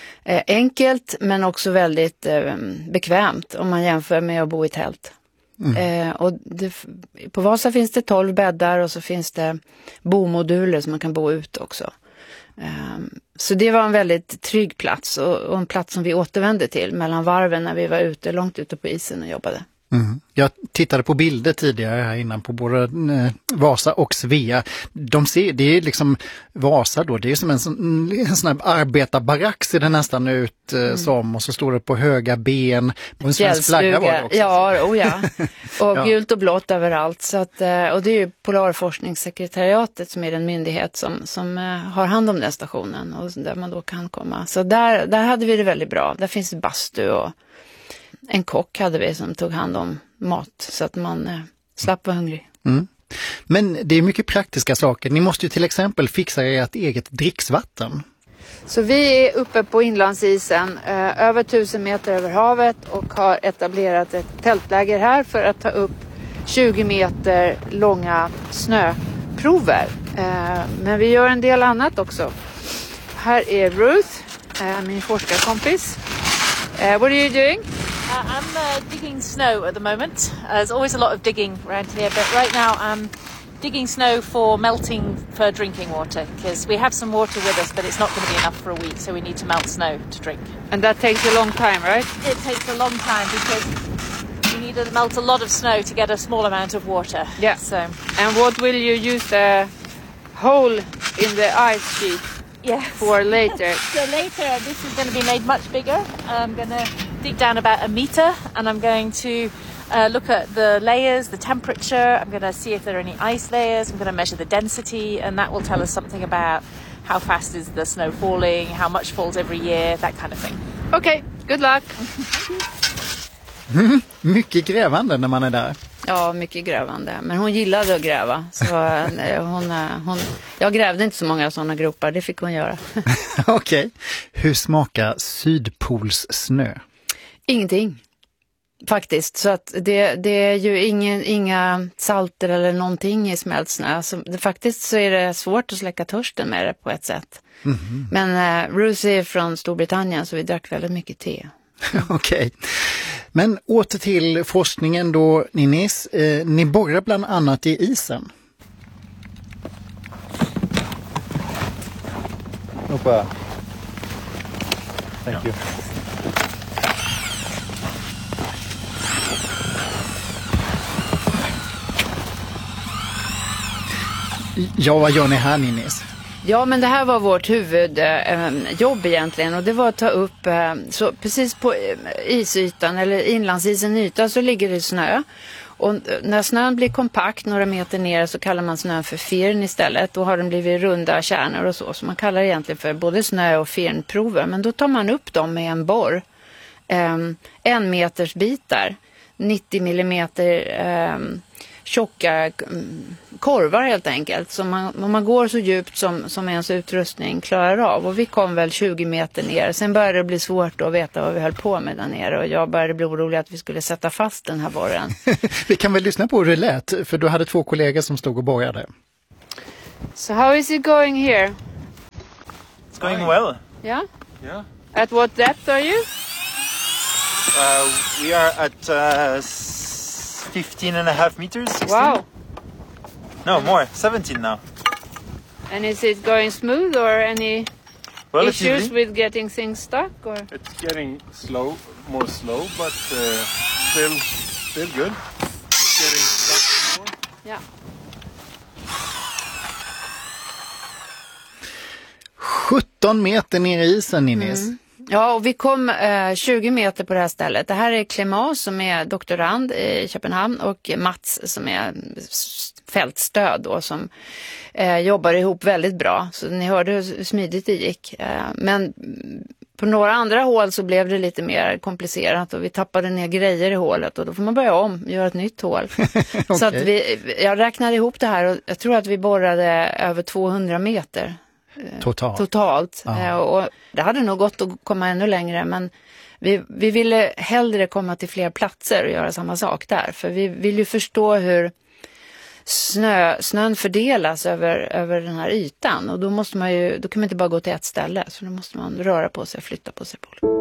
Enkelt men också väldigt bekvämt om man jämför med att bo i tält. Mm. Eh, och det, på Vasa finns det tolv bäddar och så finns det bomoduler som man kan bo ut också. Eh, så det var en väldigt trygg plats och, och en plats som vi återvände till mellan varven när vi var ute, långt ute på isen och jobbade. Mm. Jag tittade på bilder tidigare här innan på både eh, Vasa och Svea. De ser, det är liksom Vasa då, det är som en sån, en sån här arbetarbarack ser det nästan ut eh, mm. som, och så står det på höga ben. Och en svensk flagga var det också. Ja, oh ja. Och ja. Gult och blått överallt. Så att, och det är ju Polarforskningssekretariatet som är den myndighet som, som har hand om den stationen och där man då kan komma. Så där, där hade vi det väldigt bra. Där finns bastu och en kock hade vi som tog hand om mat så att man eh, slapp vara hungrig. Mm. Men det är mycket praktiska saker. Ni måste ju till exempel fixa ert eget dricksvatten. Så vi är uppe på inlandsisen eh, över tusen meter över havet och har etablerat ett tältläger här för att ta upp tjugo meter långa snöprover. Eh, men vi gör en del annat också. Här är Ruth, eh, min forskarkompis. Uh, what are you doing? Uh, I'm uh, digging snow at the moment. Uh, there's always a lot of digging around here, but right now I'm digging snow for melting for drinking water, because we have some water with us, but it's not going to be enough for a week, so we need to melt snow to drink. And that takes a long time, right? It takes a long time because we need to melt a lot of snow to get a small amount of water. Yeah. So. And what will you use the hole in the ice sheet? Yes. For later. So later this is going to be made much bigger. I'm going to dig down about a meter and I'm going to uh, look at the layers, the temperature. I'm going to see if there are any ice layers. I'm going to measure the density and that will tell us something about how fast is the snow falling, how much falls every year, that kind of thing. Okay, good luck. Mm, mycket grävande när man är där. Ja, mycket grävande. Men hon gillade att gräva. Så hon, hon, jag grävde inte så många sådana gropar, det fick hon göra. Okej. Okay. Hur smakar Sydpolssnö? Ingenting. Faktiskt. Så att det, det är ju ingen, inga salter eller någonting i smält snö. Så det, faktiskt så är det svårt att släcka törsten med det på ett sätt. Mm-hmm. Men uh, Ruth är från Storbritannien så vi drack väldigt mycket te. Okej. Okay. Men åter till forskningen då, Ninnis. Eh, ni borrar bland annat i isen. Hoppa. Thank you. Ja, vad gör ni här, Ninnis? Ja, men det här var vårt huvudjobb eh, egentligen och det var att ta upp, eh, så precis på eh, isytan eller inlandsisen yta så ligger det snö Och när snön blir kompakt några meter ner så kallar man snön för firn istället. Då har den blivit runda kärnor och så. Så man kallar det egentligen för både snö- och firnprover. Men då tar man upp dem med en borr. Um, en meters bitar. nittio millimeter um, tjocka um, korvar helt enkelt. Så man, man går så djupt som, som ens utrustning klarar av. Och vi kom väl tjugo meter ner. Sen började det bli svårt att veta vad vi höll på med där nere. Och jag började bli orolig att vi skulle sätta fast den här borren. Vi kan väl lyssna på hur det lät. För du hade två kollegor som stod och borrade. So how is it going here? It's going well. Yeah? Yeah. At what depth are you? Uh, we are at uh, fifteen and a half meters. sixteen? Wow. No, more. seventeen now. And is it going smooth or any Relatively. issues with getting things stuck? Or? It's getting slow, more slow, but uh, still, still good. Getting stuck more. Yeah. sjutton meter ner i isen, Innis. Mm. Ja, och vi kom eh, tjugo meter på det här stället. Det här är Clément som är doktorand i Köpenhamn och Mats som är fältstöd då, som eh, jobbar ihop väldigt bra. Så ni hörde hur smidigt det gick. Eh, men på några andra hål så blev det lite mer komplicerat och vi tappade ner grejer i hålet och då får man börja om, göra ett nytt hål. Okay. Så att vi, jag räknade ihop det här och jag tror att vi borrade över tvåhundra meter. Totalt. Totalt. Eh, och det hade nog gått att komma ännu längre, men vi, vi ville hellre komma till fler platser och göra samma sak där. För vi vill ju förstå hur snö, snön fördelas över, över den här ytan. Och då måste man ju, då kan man inte bara gå till ett ställe. Så då måste man röra på sig, flytta på sig på.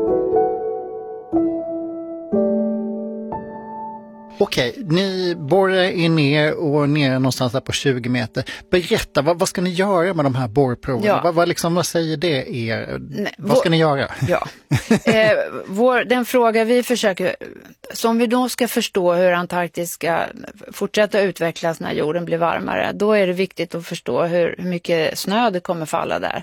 Okej, ni borrar er ner och ner någonstans där på tjugo meter. Berätta, vad, vad ska ni göra med de här borrproverna? Ja. Vad, vad, liksom, vad säger det er? Nej, vad ska vår, ni göra? Ja. eh, vår, den fråga vi försöker, som vi då ska förstå hur Antarktis ska fortsätta utvecklas när jorden blir varmare, då är det viktigt att förstå hur, hur mycket snö det kommer falla där.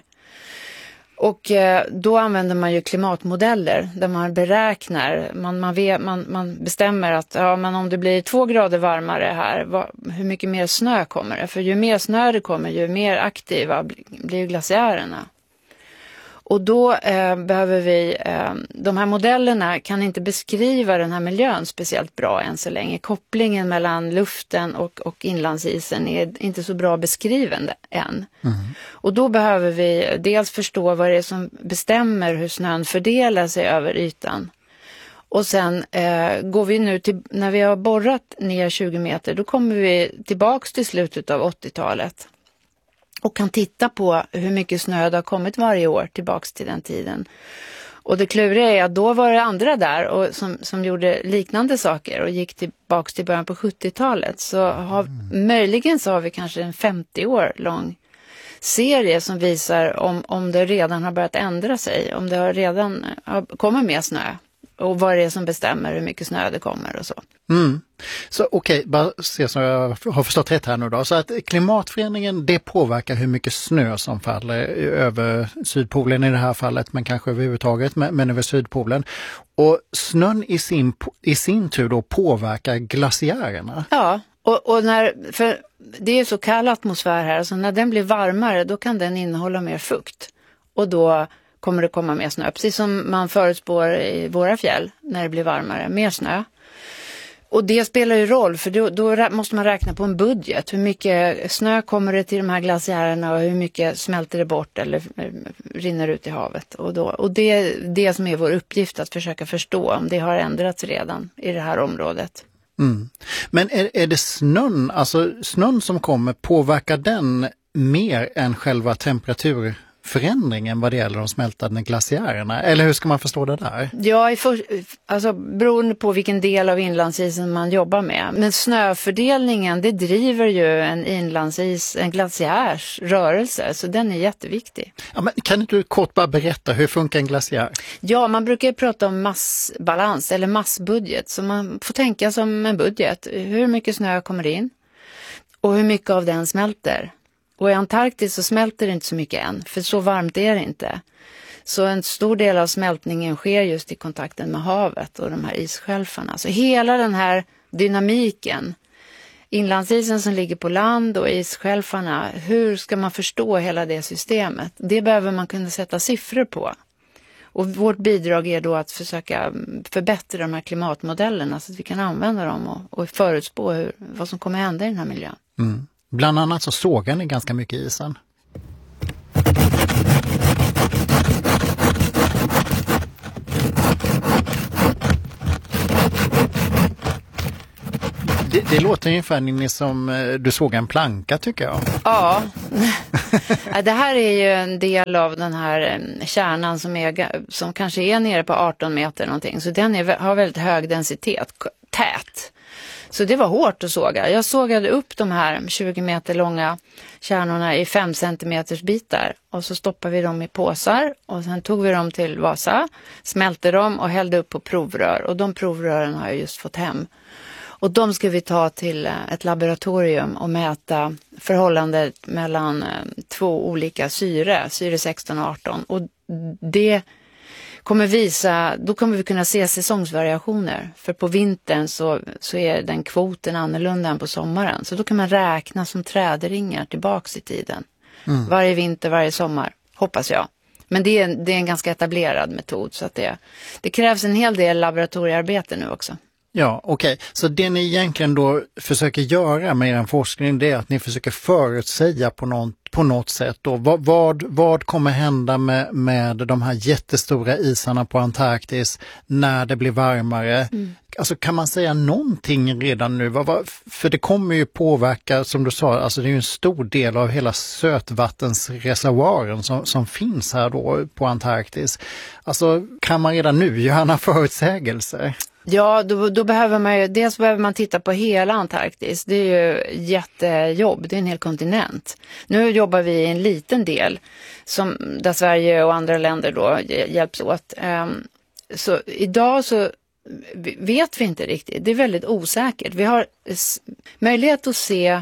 Och eh, då använder man ju klimatmodeller där man beräknar, man, man, vet, man, man bestämmer att ja, men om det blir två grader varmare här, vad, hur mycket mer snö kommer det? För ju mer snö det kommer, ju mer aktiva blir, blir glaciärerna. Och då eh, behöver vi, eh, de här modellerna kan inte beskriva den här miljön speciellt bra än så länge. Kopplingen mellan luften och, och inlandsisen är inte så bra beskriven än. Mm. Och då behöver vi dels förstå vad det är som bestämmer hur snön fördelar sig över ytan. Och sen eh, går vi nu till, när vi har borrat ner tjugo meter, då kommer vi tillbaks till slutet av åttiotalet. Och kan titta på hur mycket snö det har kommit varje år tillbaks till den tiden. Och det kluriga är att då var det andra där och som, som gjorde liknande saker och gick tillbaks till början på sjuttiotalet. Så har, mm. möjligen så har vi kanske en femtio år lång serie som visar om, om det redan har börjat ändra sig. Om det har redan har, kommer mer snö. Och vad det är som bestämmer hur mycket snö det kommer och så. Mm. Så okej, okay, bara se så jag har förstått rätt här nu då. Så att klimatförändringen, det påverkar hur mycket snö som faller över Sydpolen i det här fallet, men kanske överhuvudtaget, men, men över Sydpolen. Och snön i sin, i sin tur då påverkar glaciärerna. Ja, och, och när, för det är så kall atmosfär här, så när den blir varmare då kan den innehålla mer fukt. Och då kommer det komma mer snö, precis som man förutspår i våra fjäll när det blir varmare, mer snö. Och det spelar ju roll, för då, då måste man räkna på en budget. Hur mycket snö kommer det till de här glaciärerna och hur mycket smälter det bort eller rinner ut i havet. Och, då, och det är det som är vår uppgift, att försöka förstå om det har ändrats redan i det här området. Mm. Men är, är det snön, alltså snön som kommer, påverkar den mer än själva temperatur? Förändringen vad det gäller de smältande glaciärerna? Eller hur ska man förstå det där? Ja, i för, alltså beroende på vilken del av inlandsisen man jobbar med. Men snöfördelningen, det driver ju en inlandsis, en glaciärs rörelse. Så den är jätteviktig. Ja, men kan inte du kort bara berätta, hur funkar en glaciär? Ja, man brukar prata om massbalans eller massbudget. Så man får tänka som en budget. Hur mycket snö kommer in? Och hur mycket av den smälter? Och i Antarktis så smälter det inte så mycket än, för så varmt är det inte. Så en stor del av smältningen sker just i kontakten med havet och de här isskälfarna. Så hela den här dynamiken. Inlandsisen som ligger på land och isskälfarna, hur ska man förstå hela det systemet? Det behöver man kunna sätta siffror på. Och vårt bidrag är då att försöka förbättra de här klimatmodellerna så att vi kan använda dem och, och förutspå hur, vad som kommer hända i den här miljön. Mm. Bland annat så sågar ni ganska mycket isen. Det, det låter ungefär som du såg en planka tycker jag. Ja, det här är ju en del av den här kärnan som, är, som kanske är nere på arton meter någonting. Så den är, har väldigt hög densitet, tät. Så det var hårt att såga. Jag sågade upp de här tjugo meter långa kärnorna i fem centimeters bitar. Och så stoppade vi dem i påsar och sen tog vi dem till Vasa, smälte dem och hällde upp på provrör. Och de provrören har jag just fått hem. Och de ska vi ta till ett laboratorium och mäta förhållandet mellan två olika syre, syre sexton och arton. Och det kommer visa, då kommer vi kunna se säsongsvariationer. För på vintern så, så är den kvoten annorlunda än på sommaren. Så då kan man räkna som trädringar tillbaks i tiden. Mm. Varje vinter, varje sommar, hoppas jag. Men det är, det är en ganska etablerad metod så att det, det krävs en hel del laboratoriearbete nu också. Ja, okej. Okay. Så det ni egentligen då försöker göra med er forskning, det är att ni försöker förutsäga på något, på något sätt då. Vad, vad, vad kommer hända med, med de här jättestora isarna på Antarktis när det blir varmare? Mm. Alltså kan man säga någonting redan nu? Vad, vad, för det kommer ju påverka, som du sa, alltså det är ju en stor del av hela sötvattensreservoaren som, som finns här då på Antarktis. Alltså kan man redan nu göra några förutsägelser? Ja, då, då behöver man ju, dels behöver man titta på hela Antarktis. Det är ju jättejobb, det är en hel kontinent. Nu jobbar vi i en liten del som, där Sverige och andra länder då hjälps åt. Um, så idag så vet vi inte riktigt, det är väldigt osäkert. Vi har s- möjlighet att se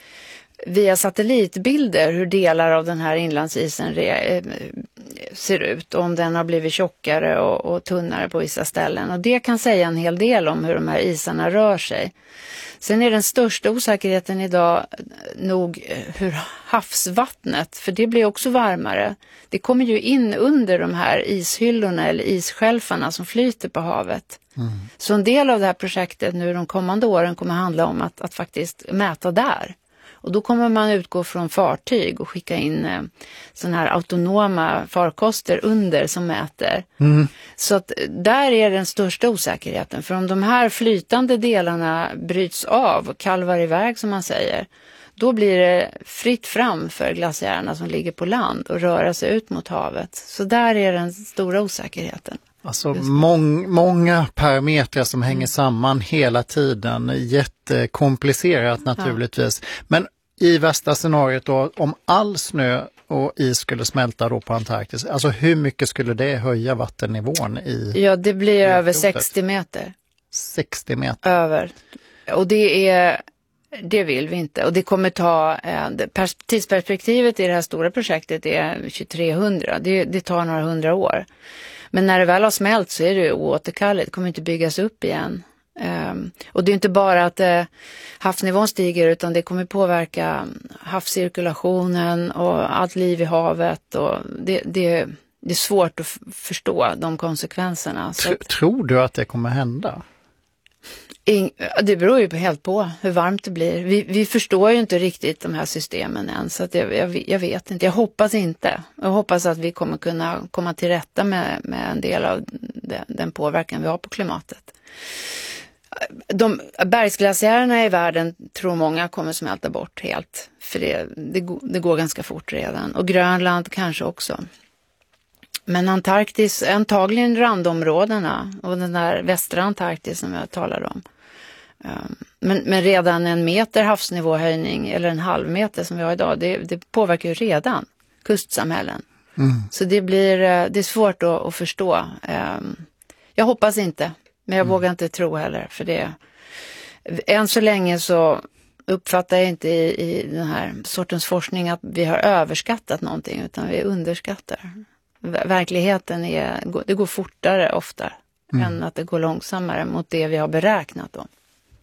via satellitbilder hur delar av den här inlandsisen re- ser ut, om den har blivit tjockare och, och tunnare på vissa ställen. Och det kan säga en hel del om hur de här isarna rör sig. Sen är den största osäkerheten idag nog hur havsvattnet, för det blir också varmare. Det kommer ju in under de här ishyllorna eller isskälfarna som flyter på havet. Mm. Så en del av det här projektet nu de kommande åren kommer handla om att, att faktiskt mäta där. Och då kommer man utgå från fartyg och skicka in eh, sådana här autonoma farkoster under som mäter. Mm. Så att där är den största osäkerheten. För om de här flytande delarna bryts av och kalvar iväg som man säger, då blir det fritt fram för glaciärerna som ligger på land och röra sig ut mot havet. Så där är den stora osäkerheten. Alltså mång, många parametrar som hänger samman hela tiden, jättekomplicerat naturligtvis. Ja. Men i värsta scenariot då, om all snö och is skulle smälta då på Antarktis, alltså hur mycket skulle det höja vattennivån i? Ja, det blir över sextio meter. sextio meter? Över. Och det är... Det vill vi inte. Och det kommer ta, eh, tidsperspektivet i det här stora projektet är tjugotrehundra. Det, det tar några hundra år. Men när det väl har smält så är det oåterkalleligt. Det kommer inte byggas upp igen. Um, och det är inte bara att uh, havsnivån stiger, utan det kommer påverka havscirkulationen och allt liv i havet. Och det, det, det är svårt att f- förstå de konsekvenserna. Tr- att, tror du att det kommer hända? In, det beror ju helt på hur varmt det blir. Vi, vi förstår ju inte riktigt de här systemen än, så att jag, jag, jag vet inte. Jag hoppas inte. Jag hoppas att vi kommer kunna komma till rätta med, med en del av den, den påverkan vi har på klimatet. De bergsglaciärerna i världen tror många kommer smälta bort helt. För det, det, det går ganska fort redan. Och Grönland kanske också. Men Antarktis, antagligen randområdena och den där västra Antarktis som jag talade om. Men, men redan en meter havsnivåhöjning eller en halv meter som vi har idag, det, det påverkar ju redan kustsamhällen. Mm. Så det blir det är svårt att, att förstå. Jag hoppas inte, men jag mm. vågar inte tro heller. För det, än så länge så uppfattar jag inte i, i den här sortens forskning att vi har överskattat någonting, utan vi underskattar. Verkligheten är, det går fortare ofta mm. än att det går långsammare mot det vi har beräknat om.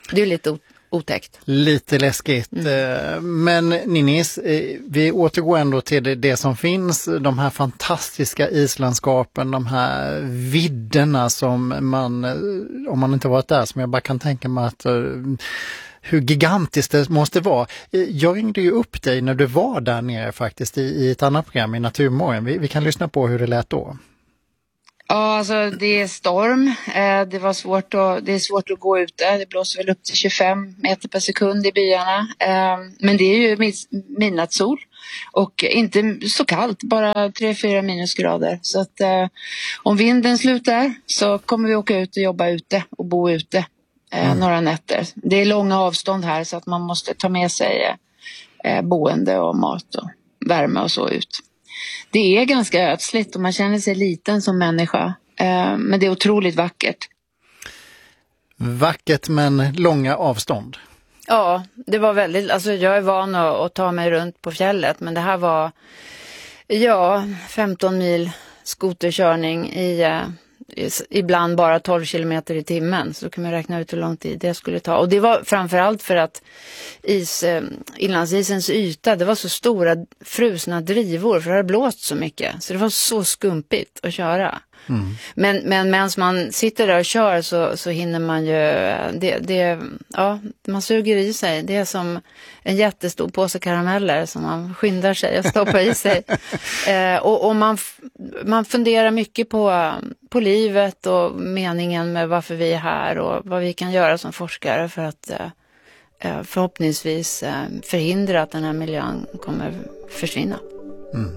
Det är lite otäckt. Lite läskigt. Mm. Men Ninnis, vi återgår ändå till det, det som finns. De här fantastiska islandskapen, de här vidderna som man, om man inte varit där, som jag bara kan tänka mig att hur gigantiskt det måste vara. Jag ringde ju upp dig när du var där nere faktiskt i, i ett annat program i Naturmorgon. Vi, vi kan lyssna på hur det lät då. Ja, alltså det är storm. Det var svårt att, det är svårt att gå ute. Det blåser väl upp till tjugofem meter per sekund i byarna. Men det är ju midnattssol och inte så kallt, bara tre fyra minusgrader. Så att om vinden slutar så kommer vi åka ut och jobba ute och bo ute mm. några nätter. Det är långa avstånd här så att man måste ta med sig boende och mat och värme och så ut. Det är ganska ödsligt och man känner sig liten som människa. Eh, men det är otroligt vackert. Vackert men långa avstånd. Ja, det var väldigt... Alltså jag är van att, att ta mig runt på fjället. Men det här var ja, femton mil skoterkörning i... Eh, ibland bara tolv kilometer i timmen, så kan man räkna ut hur lång tid det skulle ta. Och det var framförallt för att is, eh, inlandsisens yta, det var så stora frusna drivor för det hade blåst så mycket. Så det var så skumpigt att köra. Mm. Men, men medan man sitter där och kör så, så hinner man ju, det, det, ja, man suger i sig. Det är som en jättestor påse karameller som man skyndar sig att stoppa i sig. Eh, och och man, man funderar mycket på, på livet och meningen med varför vi är här och vad vi kan göra som forskare för att eh, förhoppningsvis eh, förhindra att den här miljön kommer försvinna. Mm.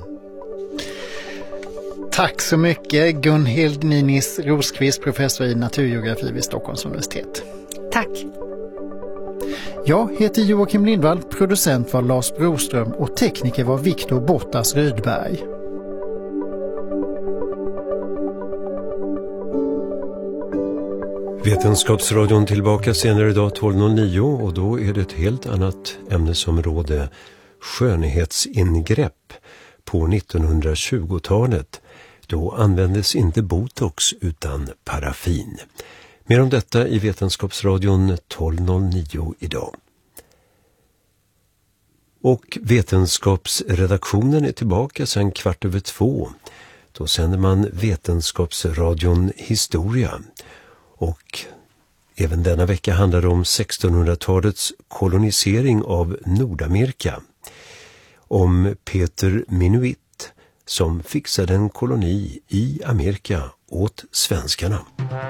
Tack så mycket Gunhild Ninnis Rosqvist, professor i naturgeografi vid Stockholms universitet. Tack. Jag heter Joakim Lindvall, producent var Lars Broström och tekniker var Viktor Bottas Rydberg. Vetenskapsradion tillbaka senare idag tolv noll nio och då är det ett helt annat ämnesområde, skönhetsingrepp. På nittonhundratjugotalet, då användes inte botox utan paraffin. Mer om detta i Vetenskapsradion tolv noll nio idag. Och Vetenskapsredaktionen är tillbaka sedan kvart över två. Då sänder man Vetenskapsradion Historia. Och även denna vecka handlar det om sextonhundratalets kolonisering av Nordamerika. Om Peter Minuit som fixade en koloni i Amerika åt svenskarna.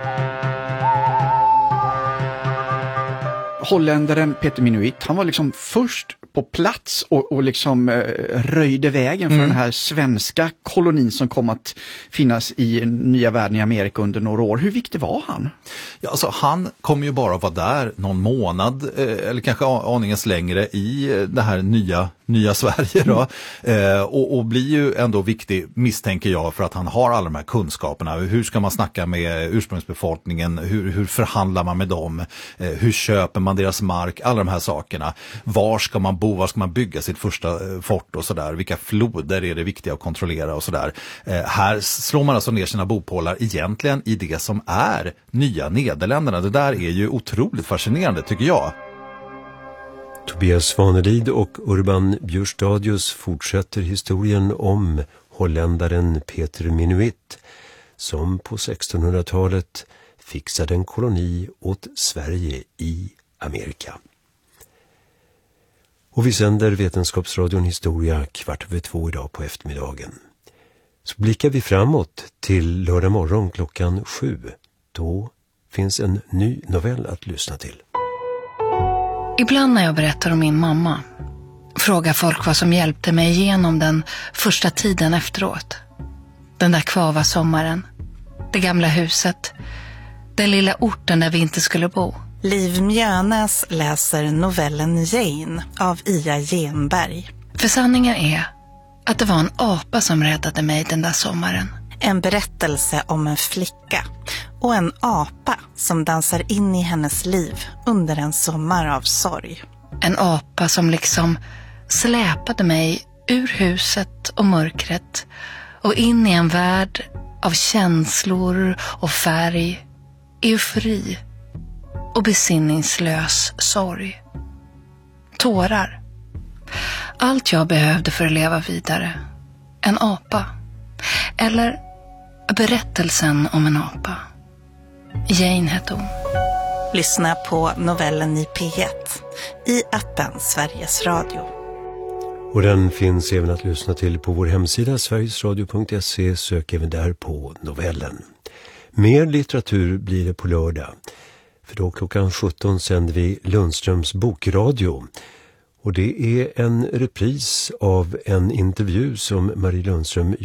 Holländaren Peter Minuit, han var liksom först på plats och, och liksom eh, röjde vägen för mm. den här svenska kolonin som kom att finnas i nya världen i Amerika under några år. Hur viktig var han? Ja, alltså, han kom ju bara vara där någon månad eh, eller kanske aningens längre i eh, det här nya nya Sverige då. Mm. Eh, och, och blir ju ändå viktig, misstänker jag, för att han har alla de här kunskaperna. Hur ska man snacka med ursprungsbefolkningen? Hur, hur förhandlar man med dem? Eh, hur köper man deras mark? Alla de här sakerna. Var ska man bo? Var ska man bygga sitt första eh, fort och sådär? Vilka floder är det viktiga att kontrollera och sådär? Eh, här slår man alltså ner sina bopålar egentligen i det som är nya Nederländerna. Det där är ju otroligt fascinerande, tycker jag. Tobias Svanerlid och Urban Bjurstadius fortsätter historien om holländaren Peter Minuit som på sextonhundratalet fixade en koloni åt Sverige i Amerika. Och vi sänder Vetenskapsradion Historia kvart över två idag på eftermiddagen. Så blickar vi framåt till lördag morgon klockan sju. Då finns en ny novell att lyssna till. Ibland när jag berättar om min mamma frågar folk vad som hjälpte mig igenom den första tiden efteråt. Den där kvava sommaren, det gamla huset, den lilla orten där vi inte skulle bo. Liv Mjönäs läser novellen Jane av Ia Genberg. För sanningen är att det var en apa som räddade mig den där sommaren. En berättelse om en flicka och en apa som dansar in i hennes liv under en sommar av sorg. En apa som liksom släpade mig ur huset och mörkret och in i en värld av känslor och färg, eufori och besinningslös sorg. Tårar. Allt jag behövde för att leva vidare. En apa. Eller berättelsen om en apa. Jane hette hon. Lyssna på novellen i P ett i appen Sveriges Radio. Och den finns även att lyssna till på vår hemsida sverigesradio punkt se. Sök även där på novellen. Mer litteratur blir det på lördag. För då klockan sjutton sänder vi Lundströms bokradio. Och det är en repris av en intervju som Marie Lundström